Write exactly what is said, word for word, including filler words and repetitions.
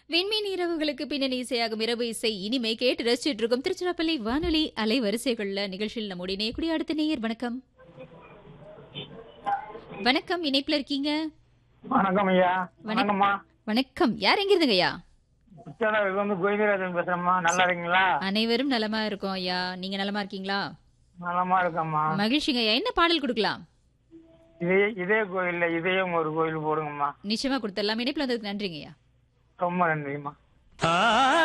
விண்மீன் இரவுகளுக்கு பின்னணி இசையாகும் இரவு இசை இனிமை கேட்டு ரசிச்சுட்டு இருக்கும் திருச்சிராப்பள்ளி வானொலி அலைவரிசைகள்ல நிகழ்ச்சியில் நம்முடைய நேயக்கூடிய அடுத்த நேயர். வணக்கம் வணக்கம், இணைப்புல இருக்கீங்க. வணக்கம் ஐயா. வணக்கம்மா. வணக்கம், யார் எங்க இருந்துங்க ஐயா? உச்சாடத்துல இருந்து கோவிந்தராஜன் பேசுறேம்மா. நல்லா இருக்கீங்களா? அனைவரும் நலமா இருக்கோம் ஐயா, நீங்க நலமா இருக்கீங்களா? நலமா இருக்கம்மா. மகிழ்ச்சிங்க ஐயா. என்ன பாடல் கொடுக்கலாம்? இதே இதே கோயில்ல இதயம் ஒரு கோயில் போடுங்கம்மா. நிச்சயமா கொடுத்துடலாம். இணைப்புல வந்ததுக்கு நன்றிங்க ஐயா. ரொம்ப நன்றிம்மா.